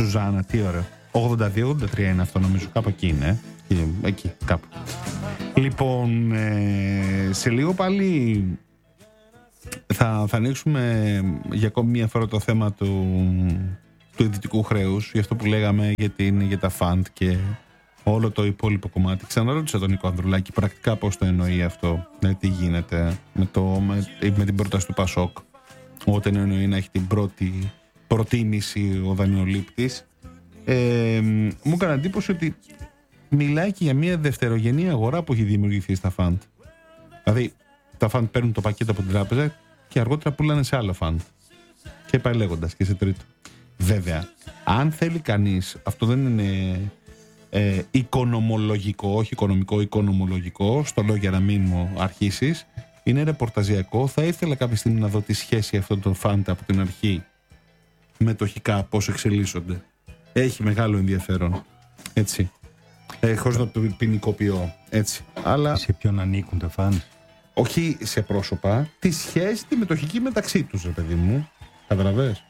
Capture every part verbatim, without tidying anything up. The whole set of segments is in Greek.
Σουζάνα, τι ωραίο. ογδόντα δύο ογδόντα τρία είναι αυτό, νομίζω. Κάπου εκεί είναι. Εκεί, κάπου. Λοιπόν, ε, σε λίγο πάλι θα, θα ανοίξουμε για ακόμη μια φορά το θέμα του, του ιδιωτικού χρέους, για αυτό που λέγαμε για, την, για τα φαντ και όλο το υπόλοιπο κομμάτι. Ξαναρώτησα τον Νίκο Ανδρουλάκη πρακτικά πώς το εννοεί αυτό, ναι, τι γίνεται με, το, με, με την πρόταση του Πασόκ, όταν εννοεί να έχει την πρώτη προτίμηση ο δανειολήπτης. Ε, μου έκανε εντύπωση ότι μιλάει και για μια δευτερογενή αγορά που έχει δημιουργηθεί στα φαντ. Δηλαδή, τα φαντ παίρνουν το πακέτο από την τράπεζα και αργότερα πουλάνε σε άλλο φαντ. Και πάει λέγοντας και σε τρίτο. Βέβαια, αν θέλει κανείς, αυτό δεν είναι ε, οικονομολογικό, όχι οικονομικό, οικονομολογικό, στο λέω για να μην μου αρχίσεις, είναι ρεπορταζιακό. Θα ήθελα κάποια στιγμή να δω τη σχέση αυτών των φαντ από την αρχή μετοχικά, πώς εξελίσσονται. Έχει μεγάλο ενδιαφέρον. Έτσι. Ε, χωρίς να το ποινικοποιώ. Έτσι. Αλλά σε ποιον ανήκουν τα φαντ? Όχι σε πρόσωπα, τη σχέση τη μετοχική μεταξύ τους, ρε παιδί μου. Καταλαβες.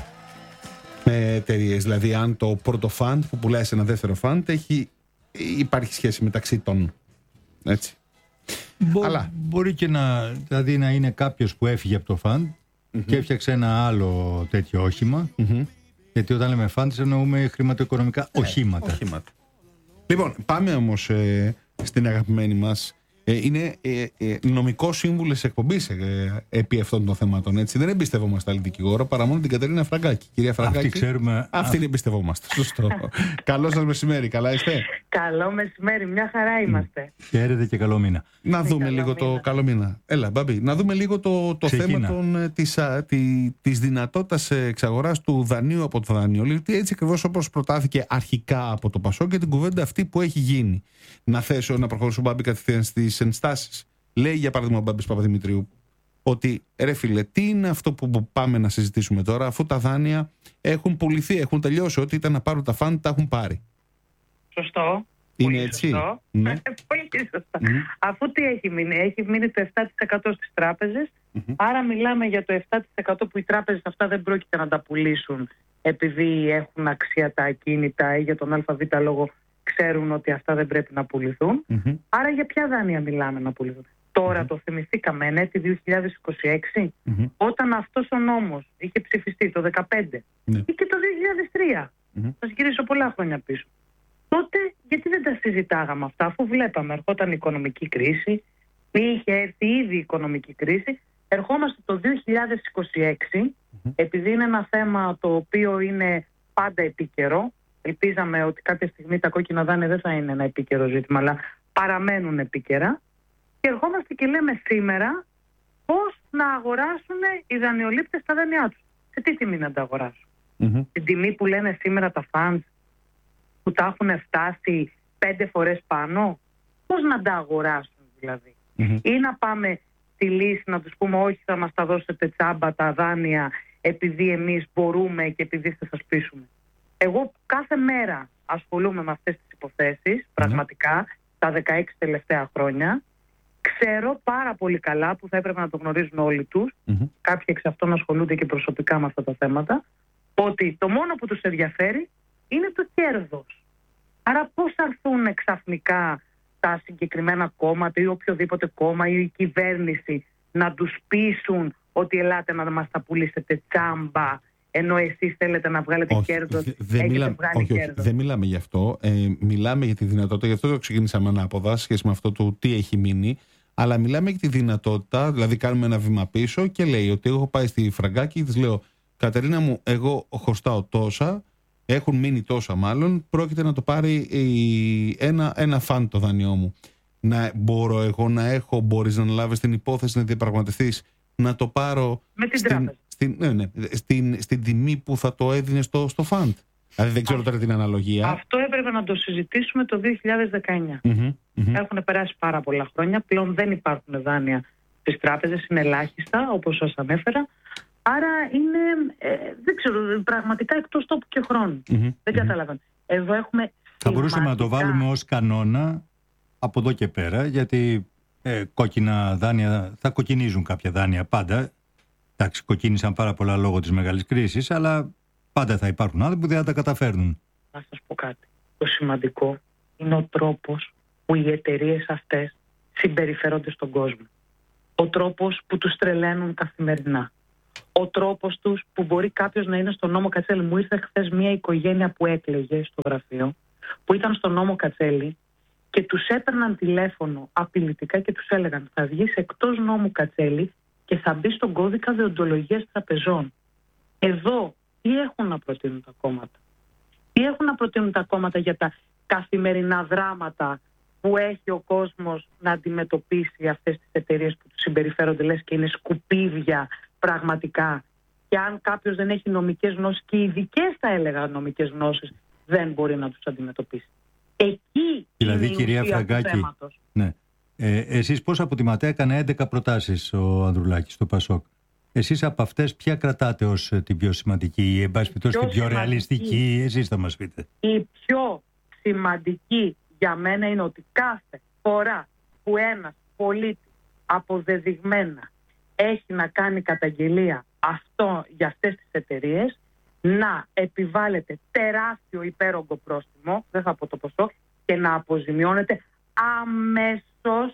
Με εταιρείες. Δηλαδή, αν το πρώτο φαντ που πουλάει σε ένα δεύτερο φαντ έχει, υπάρχει σχέση μεταξύ των. Έτσι. Μπο, Αλλά μπορεί και να, δηλαδή να είναι κάποιος που έφυγε από το φαντ mm-hmm. και έφτιαξε ένα άλλο τέτοιο όχημα. Mm-hmm. Γιατί όταν λέμε φαντ εννοούμε χρηματοοικονομικά ε, οχήματα. οχήματα. Λοιπόν, πάμε όμως ε, στην αγαπημένη μας. Ε, είναι ε, ε, νομικό σύμβουλο της εκπομπής ε, επί αυτών των θεμάτων. Έτσι. Δεν εμπιστευόμαστε άλλη δικηγόρο παρά μόνο την Κατερίνα Φραγκάκη. Κυρία Φραγκάκη. Αυτή ξέρουμε. Αυτήν εμπιστευόμαστε. Σωστό. Καλό σας μεσημέρι. Καλά είστε? Καλό μεσημέρι. Μια χαρά είμαστε. Χαίρετε και καλό μήνα. Να δούμε καλό λίγο μήνα. το καλό μήνα. Έλα, Μπαμπή. Να δούμε λίγο το, το θέμα των, της, α, τη, της δυνατότητας εξαγοράς του δανείου από το δανειολήπτη. Έτσι ακριβώς όπως προτάθηκε αρχικά από το Πασόκ και την κουβέντα αυτή που έχει γίνει. Να θέσω, να προχωρήσω, Μπαμπή, κατευθείαν στις ενστάσεις. Λέει για παράδειγμα ο Μπάμπης Παπαδημητρίου ότι ρε φίλε, τι είναι αυτό που πάμε να συζητήσουμε τώρα, αφού τα δάνεια έχουν πουληθεί, έχουν τελειώσει, ό,τι ήταν να πάρουν τα φαντ τα έχουν πάρει. Σωστό. Είναι πολύ έτσι. Σωστό. Ναι. Πολύ σωστά. Mm. Αφού τι έχει μείνει? Έχει μείνει το επτά τοις εκατό στις τράπεζες, mm-hmm. άρα μιλάμε για το επτά τοις εκατό που οι τράπεζες αυτά δεν πρόκειται να τα πουλήσουν επειδή έχουν αξία τα ακίνητα ή για τον ΑΒ λόγο ξέρουν ότι αυτά δεν πρέπει να πουληθούν. Mm-hmm. Άρα για ποια δάνεια μιλάμε να πουληθούν? Τώρα mm-hmm. το θυμηθήκαμε εν έτη δύο χιλιάδες είκοσι έξι, mm-hmm. όταν αυτός ο νόμος είχε ψηφιστεί το δύο χιλιάδες δεκαπέντε mm-hmm. ή και το δύο χιλιάδες τρία. Mm-hmm. Θα γυρίσω πολλά χρόνια πίσω. Τότε γιατί δεν τα συζητάγαμε αυτά, αφού βλέπαμε ερχόταν η οικονομική κρίση, είχε έρθει ήδη η οικονομική κρίση. Ερχόμαστε το δύο χιλιάδες είκοσι έξι, mm-hmm. επειδή είναι ένα θέμα το οποίο είναι πάντα επίκαιρο. Ελπίζαμε ότι κάποια στιγμή τα κόκκινα δάνεια δεν θα είναι ένα επίκαιρο ζήτημα, αλλά παραμένουν επίκαιρα. Και ερχόμαστε και λέμε σήμερα πώς να αγοράσουν οι δανειολήπτες τα δάνειά τους. Σε τι τιμή να τα αγοράσουν? Mm-hmm. Την τιμή που λένε σήμερα τα funds, που τα έχουν φτάσει πέντε φορές πάνω. Πώς να τα αγοράσουν δηλαδή? Mm-hmm. Ή να πάμε στη λύση να τους πούμε όχι, θα μας τα δώσετε τσάμπα τα δάνεια επειδή εμείς μπορούμε και επειδή θα σας πείσουμε. Εγώ κάθε μέρα ασχολούμαι με αυτές τις υποθέσεις, mm-hmm. πραγματικά, τα δεκαέξι τελευταία χρόνια. Ξέρω πάρα πολύ καλά, που θα έπρεπε να το γνωρίζουν όλοι τους, mm-hmm. κάποιοι εξ αυτών ασχολούνται και προσωπικά με αυτά τα θέματα, ότι το μόνο που τους ενδιαφέρει είναι το κέρδος. Άρα πώς θα έρθουν ξαφνικά τα συγκεκριμένα κόμματα ή οποιοδήποτε κόμμα ή η κυβέρνηση να τους πείσουν ότι ελάτε να μας τα πουλήσετε τσάμπα, ενώ εσείς θέλετε να βγάλετε όχι, κέρδος, δε, δε έχετε μιλά, βγάλει όχι, κέρδος. Όχι, δεν μιλάμε γι' αυτό. Ε, μιλάμε για τη δυνατότητα, γι' αυτό το ξεκινήσαμε ανάποδα, σχέση με αυτό το τι έχει μείνει, αλλά μιλάμε για τη δυνατότητα, δηλαδή κάνουμε ένα βήμα πίσω και λέει ότι έχω πάει στη Φραγκάκη και της λέω, Κατερίνα μου, εγώ χρωστάω τόσα, έχουν μείνει τόσα μάλλον, πρόκειται να το πάρει η, ένα, ένα φαν το δάνειό μου. Να, μπορώ εγώ να έχω, μπορείς να αναλάβεις την υπόθεση, να διαπραγματευτείς, να το πάρω με την στην, τράπεζα. Στην, ναι, ναι, στην, στην τιμή που θα το έδινε στο, στο φαντ. Δηλαδή δεν ξέρω τώρα την αναλογία. Αυτό έπρεπε να το συζητήσουμε το δύο χιλιάδες δεκαεννιά. Mm-hmm, mm-hmm. Έχουν περάσει πάρα πολλά χρόνια. Πλέον δεν υπάρχουν δάνεια στις τράπεζες, είναι ελάχιστα όπως σας ανέφερα. Άρα είναι, ε, δεν ξέρω, πραγματικά εκτός τόπου και χρόνου. Mm-hmm, δεν mm-hmm. καταλαβαίνω. Εδώ έχουμε θα μπορούσαμε να το βάλουμε ως κανόνα από εδώ και πέρα, γιατί ε, κόκκινα δάνεια, θα κοκκινίζουν κάποια δάνεια πάντα. Εντάξει, κοκκίνησαν πάρα πολλά λόγω της μεγάλης κρίσης, αλλά Πάντα θα υπάρχουν άνθρωποι που δεν θα τα καταφέρνουν. Να σας πω κάτι. Το σημαντικό είναι ο τρόπος που οι εταιρείες αυτές συμπεριφέρονται στον κόσμο. Ο τρόπος που τους τρελαίνουν καθημερινά. Ο τρόπος τους που μπορεί κάποιος να είναι στον νόμο Κατσέλη. Μου ήρθε χθες μια οικογένεια που έκλαιγε στο γραφείο, που ήταν στον νόμο Κατσέλη και τους έπαιρναν τηλέφωνο απειλητικά και τους έλεγαν θα βγεις εκτός νόμου Κατσέλη και θα μπει στον κώδικα δεοντολογίας τραπεζών. Εδώ τι έχουν να προτείνουν τα κόμματα? Τι έχουν να προτείνουν τα κόμματα για τα καθημερινά δράματα που έχει ο κόσμος να αντιμετωπίσει αυτές τις εταιρείες που τους συμπεριφέρονται λες και είναι σκουπίδια πραγματικά? Και αν κάποιος δεν έχει νομικές γνώσεις και ειδικές θα έλεγα νομικές γνώσεις, δεν μπορεί να τους αντιμετωπίσει. Εκεί δηλαδή, είναι η κυρία ουσία Φραγκάκη, του θέματος. Ναι. Ε, εσείς πώς αποτιμάτε? Έκανε έντεκα προτάσεις ο Ανδρουλάκης στο Πασόκ. Εσείς από αυτές ποια κρατάτε ως την πιο σημαντική ή εν πάση περιπτώσει την πιο ρεαλιστική? Εσείς θα μας πείτε. Η πιο σημαντική για μένα είναι ότι κάθε φορά που ένας πολίτης αποδεδειγμένα έχει να κάνει καταγγελία αυτό για αυτές τις εταιρείες, να επιβάλλεται τεράστιο υπέρογκο πρόστιμο, δεν θα πω το ποσό, και να αποζημιώνεται αμέσως,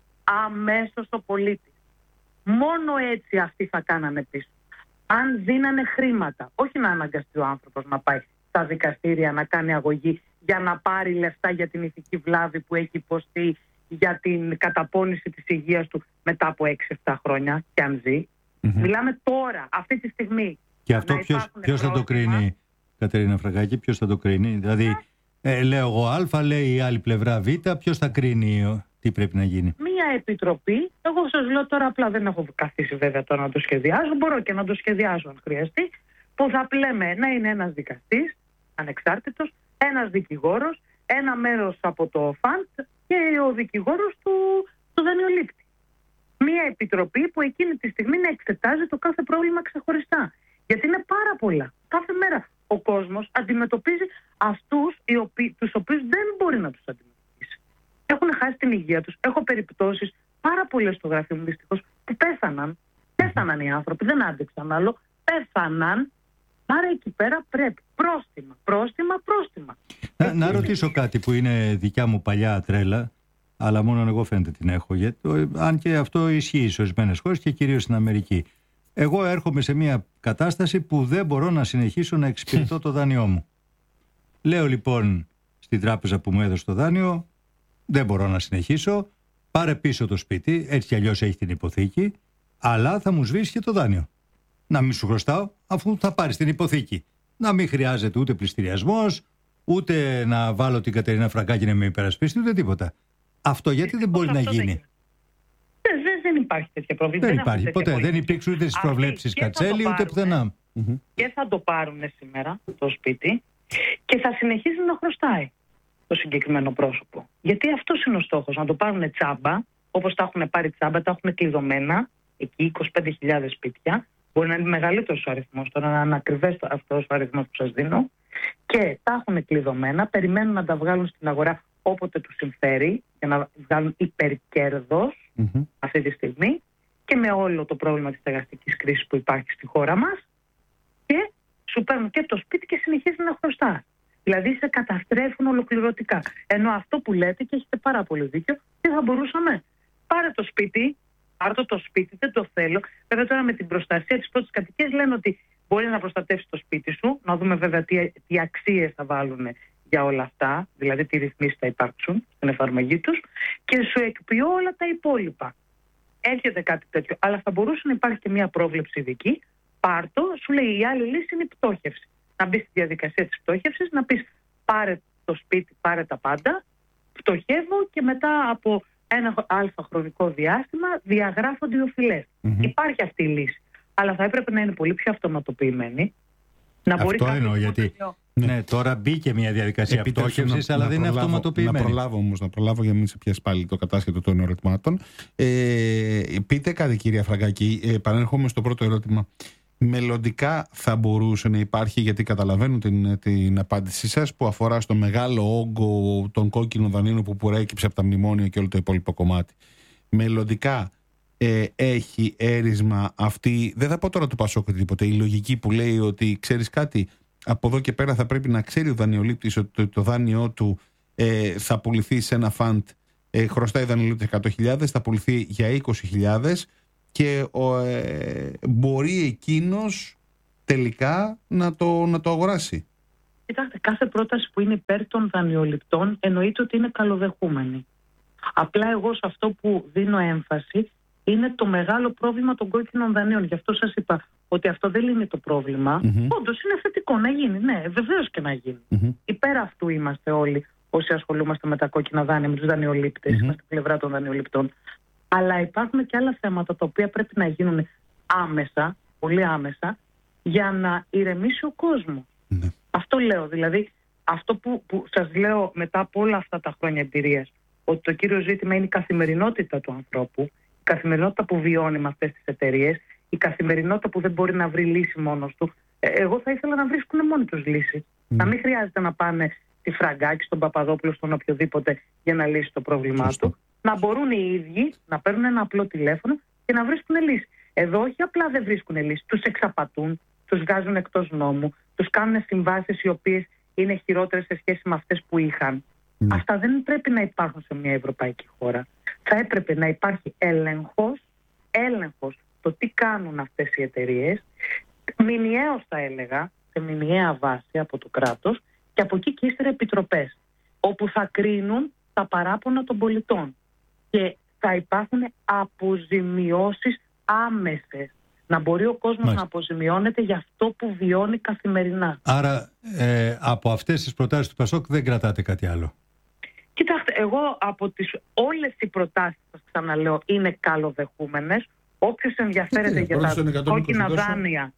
αμέσως ο πολίτης. Μόνο έτσι αυτοί θα κάνανε πίσω. Αν δίνανε χρήματα, όχι να αναγκαστεί ο άνθρωπος να πάει στα δικαστήρια να κάνει αγωγή για να πάρει λεφτά για την ηθική βλάβη που έχει υποστεί, για την καταπώνηση της υγείας του μετά από έξι εφτά χρόνια και αν ζει. Mm-hmm. Μιλάμε τώρα, αυτή τη στιγμή. Και αυτό ποιος, ποιος θα το κρίνει, Κατερίνα Φραγκάκη, ποιος θα το κρίνει? Δηλαδή, ε, λέω εγώ Α, λέει η άλλη πλευρά Β, ποιος θα κρίνει τι πρέπει να γίνει? Μία επιτροπή, εγώ σας λέω τώρα, απλά δεν έχω καθίσει βέβαια τώρα να το σχεδιάζω, μπορώ και να το σχεδιάζω αν χρειαστεί, που θα λέμε να είναι ένας δικαστής, ανεξάρτητος, ένας δικηγόρος, ένα μέρος από το φαντ και ο δικηγόρος του, του δανειολήπτη. Μία επιτροπή που εκείνη τη στιγμή να εξετάζει το κάθε πρόβλημα ξεχωριστά. Γιατί είναι πάρα πολλά. Κάθε μέρα ο κόσμος αντιμετωπίζει αυτούς οι οποίοι, τους οποίους δεν μπορεί να τους αντιμετωπίσει. Έχουν χάσει την υγεία τους. Έχω περιπτώσεις πάρα πολλές στο γραφείο μου δυστυχώς που πέθαναν. Πέθαναν οι άνθρωποι, δεν άντεξαν άλλο. Πέθαναν. Άρα εκεί πέρα πρέπει πρόστιμα, πρόστιμα, πρόστιμα. Να, να ρωτήσω κάτι που είναι δικιά μου παλιά τρέλα, αλλά μόνο εγώ φαίνεται την έχω. Γιατί, αν και αυτό ισχύει σε ορισμένες χώρες και κυρίως στην Αμερική. Εγώ έρχομαι σε μια κατάσταση που δεν μπορώ να συνεχίσω να εξυπηρετώ το δάνειό μου. Λέω λοιπόν στην τράπεζα που μου έδωσε το δάνειο, δεν μπορώ να συνεχίσω, πάρε πίσω το σπίτι, έτσι κι αλλιώς έχει την υποθήκη, αλλά θα μου σβήσει και το δάνειο. Να μην σου χρωστάω, αφού θα πάρεις την υποθήκη. Να μην χρειάζεται ούτε πληστηριασμός, ούτε να βάλω την Κατερίνα Φραγκάκη να με υπερασπίσει, ούτε τίποτα. Αυτό γιατί δεν μπορεί να γίνει? Δεν, δεν υπάρχει τέτοια πρόβλημα. Δεν, δεν υπάρχει ποτέ. Δεν υπήρξε ούτε στις προβλέψεις Κατσέλη, ούτε πουθενά. Και θα το πάρουν σήμερα το σπίτι και θα συνεχίσει να χρωστάει το συγκεκριμένο πρόσωπο. Γιατί αυτός είναι ο στόχος, να το πάρουν τσάμπα, όπως τα έχουν πάρει τσάμπα, τα έχουν κλειδωμένα εκεί είκοσι πέντε χιλιάδες σπίτια. Μπορεί να είναι μεγαλύτερος ο αριθμός, τώρα να είναι ακριβές αυτός ο αριθμός που σας δίνω. Και τα έχουν κλειδωμένα, περιμένουν να τα βγάλουν στην αγορά όποτε τους συμφέρει, για να βγάλουν υπερκέρδος mm-hmm. αυτή τη στιγμή, και με όλο το πρόβλημα της στεγαστικής κρίσης που υπάρχει στη χώρα μας, και σου παίρνουν και το σπίτι και συνεχίζουν να χρωστά. Δηλαδή σε καταστρέφουν ολοκληρωτικά. Ενώ αυτό που λέτε, και έχετε πάρα πολύ δίκιο, τι θα μπορούσαμε? Πάρε το σπίτι, πάρε το, το σπίτι, δεν το θέλω. Βέβαια τώρα με την προστασία της πρώτης κατοικίας λένε ότι μπορεί να προστατεύσει το σπίτι σου, να δούμε βέβαια τι, τι αξίες θα βάλουν για όλα αυτά, δηλαδή τι ρυθμίσεις θα υπάρξουν στην εφαρμογή τους, και σου εκποιώ όλα τα υπόλοιπα. Έρχεται κάτι τέτοιο, αλλά θα μπορούσε να υπάρχει και μια πρόβλεψη ειδική. Πάρτο, σου λέει η άλλη λύση είναι η πτώχευση. Να μπει στη διαδικασία της πτώχευσης, να πεις πάρε το σπίτι, πάρε τα πάντα, πτωχεύω και μετά από ένα αλφα χρονικό διάστημα διαγράφονται οι οφειλές. Mm-hmm. Υπάρχει αυτή η λύση. Αλλά θα έπρεπε να είναι πολύ πιο αυτοματοποιημένη. Να αυτό μπορεί εννοώ, γιατί ναι. ναι, τώρα μπήκε μια διαδικασία πτώχευσης, αλλά να δεν προλάβω, είναι αυτοματοποιημένη. Να προλάβω όμως, να προλάβω για να μην σε πιάσει πάλι το κατάσχετο των ερωτημάτων. Ε, πείτε κάτι, κυρία Φραγκάκη, ε, παρέρχομαι στο πρώτο ερώτημα. Μελλοντικά θα μπορούσε να υπάρχει, γιατί καταλαβαίνω την, την απάντησή σας που αφορά στο μεγάλο όγκο των κόκκινων δανείων που προέκυψε από τα μνημόνια και όλο το υπόλοιπο κομμάτι. Μελλοντικά ε, έχει έρισμα αυτή, δεν θα πω τώρα του Πασόκ τίποτα, η λογική που λέει ότι ξέρεις κάτι, από εδώ και πέρα θα πρέπει να ξέρει ο δανειολήπτης ότι το, το δάνειό του ε, θα πουληθεί σε ένα φαντ, ε, χρωστάει δανειολήπτης εκατό χιλιάδες, θα πουληθεί για είκοσι χιλιάδες και ο, ε, μπορεί εκείνος τελικά να το, να το αγοράσει. Κοιτάξτε, κάθε πρόταση που είναι υπέρ των δανειοληπτών εννοείται ότι είναι καλοδεχούμενη. Απλά εγώ σε αυτό που δίνω έμφαση είναι το μεγάλο πρόβλημα των κόκκινων δανείων. Γι' αυτό σας είπα ότι αυτό δεν είναι το πρόβλημα. Mm-hmm. Όντως είναι θετικό να γίνει, ναι, βεβαίως και να γίνει. Mm-hmm. Υπέρ αυτού είμαστε όλοι όσοι ασχολούμαστε με τα κόκκινα δάνεια, με τους δανειολήπτες, mm-hmm. είμαστε πλευρά των δανειοληπτών. Αλλά υπάρχουν και άλλα θέματα τα οποία πρέπει να γίνουν άμεσα, πολύ άμεσα, για να ηρεμήσει ο κόσμος. Mm-hmm. Αυτό λέω, δηλαδή αυτό που, που σας λέω μετά από όλα αυτά τα χρόνια εμπειρίας, ότι το κύριο ζήτημα είναι η καθημερινότητα του ανθρώπου, η καθημερινότητα που βιώνει με αυτές τις εταιρείες, η καθημερινότητα που δεν μπορεί να βρει λύση μόνος του. Ε, εγώ θα ήθελα να βρίσκουν μόνοι τους λύση. Mm. Να μην χρειάζεται να πάνε στη Φραγκάκη, στον Παπαδόπουλο, στον οποιοδήποτε για να λύσει το πρόβλημά Φωστό. του. Να μπορούν οι ίδιοι να παίρνουν ένα απλό τηλέφωνο και να βρίσκουν λύση. Εδώ όχι απλά δεν βρίσκουν λύση, τους εξαπατούν, τους βγάζουν εκτός νόμου, τους κάνουν συμβάσεις οι οποίες είναι χειρότερες σε σχέση με αυτές που είχαν. Mm. Αυτά δεν πρέπει να υπάρχουν σε μια ευρωπαϊκή χώρα. Θα έπρεπε να υπάρχει έλεγχος, έλεγχος το τι κάνουν αυτές οι εταιρείες, μηνιαίως θα έλεγα, σε μηνιαία βάση από το κράτος και από εκεί και ύστερα επιτροπές, όπου θα κρίνουν τα παράπονα των πολιτών και θα υπάρχουν αποζημιώσεις άμεσες. Να μπορεί ο κόσμος Μάλιστα. να αποζημιώνεται για αυτό που βιώνει καθημερινά. Άρα ε, από αυτές τις προτάσεις του Πασόκ δεν κρατάτε κάτι άλλο? Κοιτάξτε, εγώ από τις όλες οι προτάσεις, σας ξαναλέω, είναι καλοδεχούμενες. Όποιος ενδιαφέρεται για τα κόκκινα δάνεια.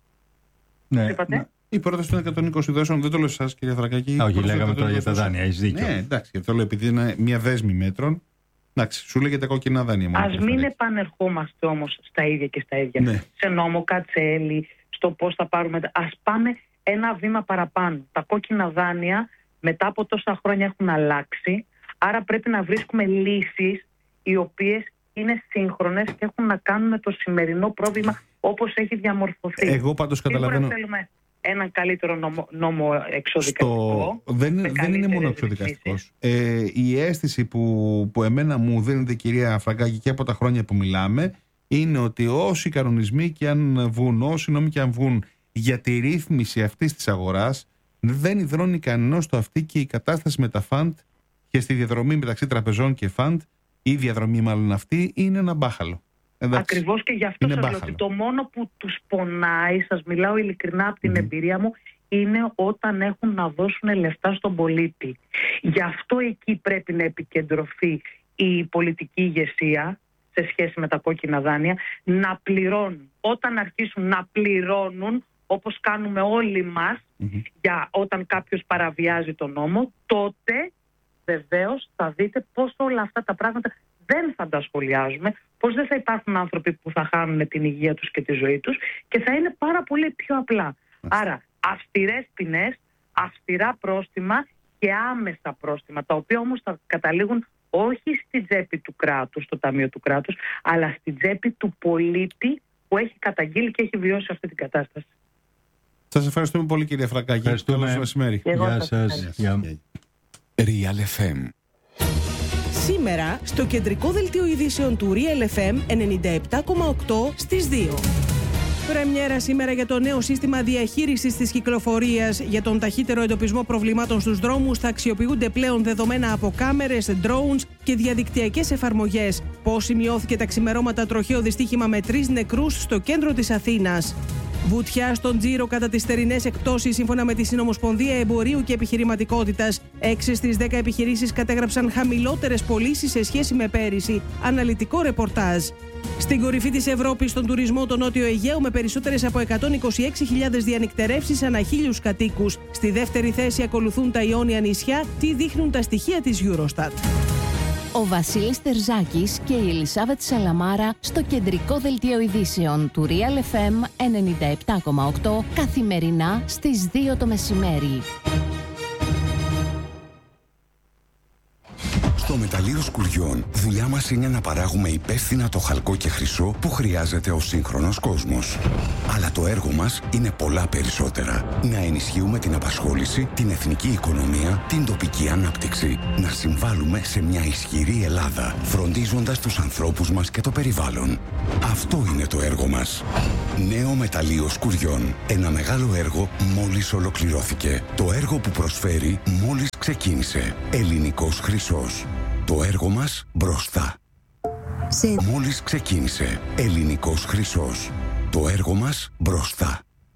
Ναι, είπατε? Η πρόταση των εκατόν είκοσι δόσεων, δεν το λέω σε εσάς κύριε Θρακάκη. Όχι, λέγαμε τώρα για τα δάνεια, έχεις δίκιο. Ναι, εντάξει, και αυτό λέω επειδή είναι μια δέσμη μέτρων. Εντάξει, σου λέγεται κόκκινα δάνεια. Ας μην επανερχόμαστε όμως στα ίδια και στα ίδια. Ναι. Σε νόμο Κατσέλη, στο πώς θα πάρουμε. Ας πάμε ένα βήμα παραπάνω. Τα κόκκινα δάνεια μετά από τόσα χρόνια έχουν αλλάξει. Άρα πρέπει να βρίσκουμε λύσεις οι οποίες είναι σύγχρονες και έχουν να κάνουν με το σημερινό πρόβλημα όπως έχει διαμορφωθεί. Εγώ πάντως καταλαβαίνω. Θέλουμε έναν καλύτερο νόμο, νόμο εξοδικαστικό. Στο... Δεν, δεν είναι μόνο εξοδικαστικός. Ε, η αίσθηση που, που εμένα μου δίνεται, κυρία Φραγκάκη, και από τα χρόνια που μιλάμε, είναι ότι όσοι κανονισμοί και αν βγουν, όσοι νόμοι και αν βγουν για τη ρύθμιση αυτής της αγοράς, δεν υδρώνει κανένας το αυτή και η κατάσταση με τα φαντ και στη διαδρομή μεταξύ τραπεζών και φαντ, η διαδρομή μάλλον αυτή, είναι ένα μπάχαλο. Ακριβώς, και γι' αυτό σας λέω ότι το μόνο που τους πονάει, σας μιλάω ειλικρινά από την mm. εμπειρία μου, είναι όταν έχουν να δώσουν λεφτά στον πολίτη. Γι' αυτό εκεί πρέπει να επικεντρωθεί η πολιτική ηγεσία σε σχέση με τα κόκκινα δάνεια, να πληρώνουν. Όταν αρχίσουν να πληρώνουν, όπως κάνουμε όλοι μας, mm-hmm. για όταν κάποιος παραβιάζει τον νόμο, τότε βεβαίως θα δείτε πώς όλα αυτά τα πράγματα δεν θα τα σχολιάζουμε, πώς δεν θα υπάρχουν άνθρωποι που θα χάνουν την υγεία τους και τη ζωή τους και θα είναι πάρα πολύ πιο απλά. Mm-hmm. Άρα αυστηρές ποινές, αυστηρά πρόστιμα και άμεσα πρόστιμα, τα οποία όμως θα καταλήγουν όχι στην τσέπη του κράτους, στο ταμείο του κράτους, αλλά στην τσέπη του πολίτη που έχει καταγγείλει και έχει βιώσει αυτή την κατάσταση. Σας ευχαριστούμε πολύ, κυρία Φραγκάκη. Ευχαριστούμε. Καλό μεσημέρι. Γεια σας. Γεια. Real εφ εμ. Σήμερα στο κεντρικό δελτίο ειδήσεων του Real εφ εμ ενενήντα επτά κόμμα οκτώ στις δύο. Πρεμιέρα σήμερα για το νέο σύστημα διαχείρισης της κυκλοφορίας. Για τον ταχύτερο εντοπισμό προβλημάτων στους δρόμους θα αξιοποιούνται πλέον δεδομένα από κάμερες, drones και διαδικτυακές εφαρμογές. Πώς σημειώθηκε τα ξημερώματα τροχαίο δυστύχημα με τρεις νεκρούς στο κέντρο της Αθήνας. Βουτιά στον τζίρο κατά τις θερινές εκπτώσεις σύμφωνα με τη Συνομοσπονδία Εμπορίου και Επιχειρηματικότητας. έξι στις δέκα επιχειρήσεις κατέγραψαν χαμηλότερες πωλήσεις σε σχέση με πέρυσι. Αναλυτικό ρεπορτάζ. Στην κορυφή της Ευρώπης, στον τουρισμό το Νότιο Αιγαίο, με περισσότερες από εκατόν είκοσι έξι χιλιάδες διανυκτερεύσεις ανά χίλιους κατοίκους. Στη δεύτερη θέση ακολουθούν τα Ιόνια νησιά, τι δείχνουν τα στοιχεία της Eurostat. Ο Βασίλης Τερζάκης και η Ελισάβετ Σαλαμάρα στο κεντρικό δελτίο ειδήσεων του Real εφ εμ ενενήντα επτά κόμμα οκτώ καθημερινά στις δύο το μεσημέρι. Στο Στο μεταλλείο Σκουριών, δουλειά μας είναι να παράγουμε υπεύθυνα το χαλκό και χρυσό που χρειάζεται ο σύγχρονος κόσμος. Αλλά το έργο μας είναι πολλά περισσότερα. Να ενισχύουμε την απασχόληση, την εθνική οικονομία, την τοπική ανάπτυξη. Να συμβάλλουμε σε μια ισχυρή Ελλάδα, φροντίζοντας τους ανθρώπους μας και το περιβάλλον. Αυτό είναι το έργο μας. Νέο μεταλλείο Σκουριών. Ένα μεγάλο έργο μόλις ολοκληρώθηκε. Το έργο που προσφέρει μόλις ξεκίνησε. Ελληνικός χρυσός. Το έργο μας μπροστά. Σε... Μόλις ξεκίνησε. Ελληνικός χρυσός. Το έργο μας μπροστά.